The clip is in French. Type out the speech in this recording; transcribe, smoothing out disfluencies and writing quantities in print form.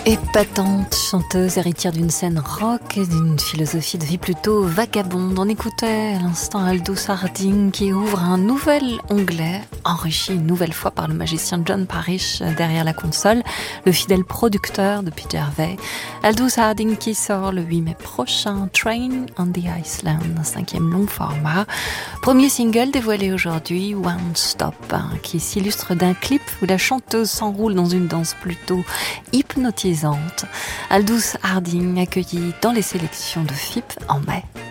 Épatante chanteuse, héritière d'une scène rock et d'une philosophie de vie plutôt vagabonde. On écoutait à l'instant Aldous Harding qui ouvre un nouvel onglet, enrichi une nouvelle fois par le magicien John Parrish derrière la console, le fidèle producteur de PJ Harvey. Aldous Harding qui sort le 8 mai prochain, Train on the Iceland, un 5e long format. Premier single dévoilé aujourd'hui, One Stop, qui s'illustre d'un clip où la chanteuse s'enroule dans une danse plutôt hypnotisante. Aldous Harding accueillie dans les sélections de FIP en mai.